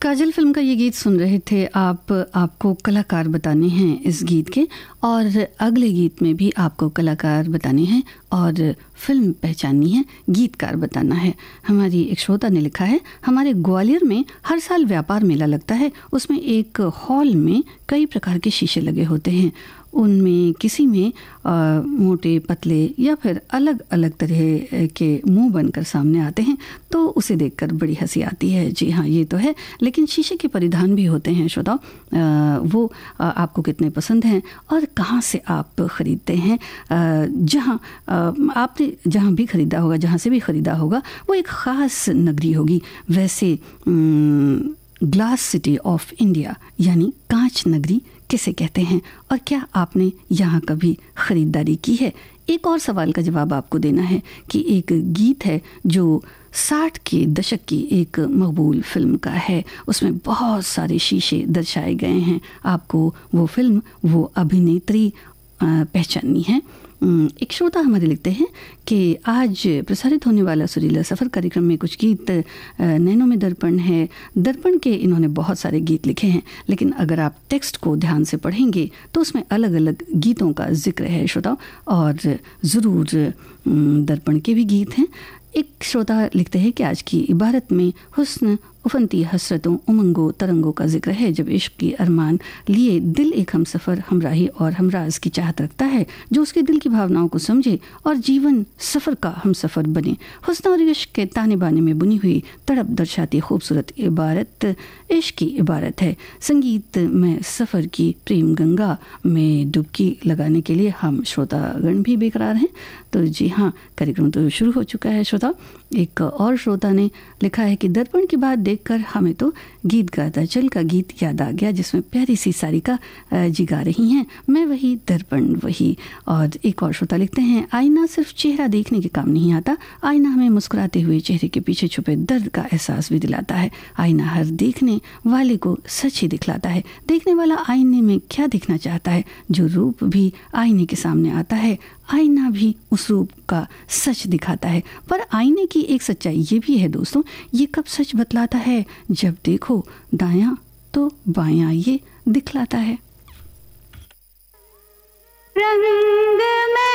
काजल film का ये गीत सुन रहे थे आप। आपको कलाकार बताने हैं इस गीत के, और अगले गीत में भी आपको कलाकार बताने हैं और फिल्म पहचाननी है, गीतकार बताना है। हमारी एक श्रोता ने लिखा है, हमारे ग्वालियर में हर साल व्यापार मेला लगता है। उसमें एक हॉल में कई प्रकार के शीशे लगे होते हैं। उनमें किसी में मोटे पतले या फिर अलग अलग तरह के मुंह बनकर सामने आते हैं, तो उसे देखकर बड़ी हंसी आती है। जी हाँ, ये तो है। लेकिन शीशे के परिधान भी होते हैं श्रोताओ, वो आपको कितने पसंद हैं और कहाँ से आप ख़रीदते हैं। जहाँ आपने जहाँ भी ख़रीदा होगा, जहाँ से भी ख़रीदा होगा, वो एक ख़ास नगरी होगी। वैसे ग्लास सिटी ऑफ इंडिया यानी कांच नगरी किसे कहते हैं, और क्या आपने यहाँ कभी ख़रीदारी की है? एक और सवाल का जवाब आपको देना है कि एक गीत है जो 60 के दशक की एक मकबूल फिल्म का है। उसमें बहुत सारे शीशे दर्शाए गए हैं। आपको वो फिल्म, वो अभिनेत्री पहचाननी है। एक श्रोता हमारे लिखते हैं कि आज प्रसारित होने वाला सुरीला सफ़र कार्यक्रम में कुछ गीत नैनों में दर्पण है। दर्पण के इन्होंने बहुत सारे गीत लिखे हैं, लेकिन अगर आप टेक्स्ट को ध्यान से पढ़ेंगे तो उसमें अलग अलग गीतों का जिक्र है श्रोताओं, और ज़रूर दर्पण के भी गीत हैं। एक श्रोता लिखते हैं कि आज की इबारत में हुस्न, उफनती हसरतों, उमंगों, तरंगों का जिक्र है। जब इश्क की अरमान लिए दिल एक हमसफ़र, हमराही और हमराज की चाहत रखता है, जो उसके दिल की भावनाओं को समझे और जीवन सफ़र का हमसफ़र बने। हुस्न और इश्क के ताने बाने में बुनी हुई तड़प दर्शाती खूबसूरत इबारत इश्क की इबारत है। संगीत में सफ़र की प्रेम गंगा में डुबकी लगाने के लिए हम श्रोतागण भी बेकरार हैं। तो जी हाँ, कार्यक्रम तो शुरू हो चुका है श्रोता। एक और श्रोता ने लिखा है कि दर्पण की बात देखकर हमें तो गीत गाता चल का गीत याद आ गया, जिसमें प्यारी सी सारिका जी गा रही हैं, मैं वही दर्पण वही। और एक और श्रोता लिखते हैं, आईना सिर्फ चेहरा देखने के काम नहीं आता, आईना हमें मुस्कुराते हुए चेहरे के पीछे छुपे दर्द का एहसास भी दिलाता है। आईना हर देखने वाले को सच ही दिखलाता है। देखने वाला आईने में क्या दिखना चाहता है, जो रूप भी आईने के सामने आता है, आईना भी उस रूप का सच दिखाता है। पर आईने की एक सच्चाई ये भी है दोस्तों, ये कब सच बतलाता है? जब देखो दायां तो बायां ये दिखलाता है। रंग में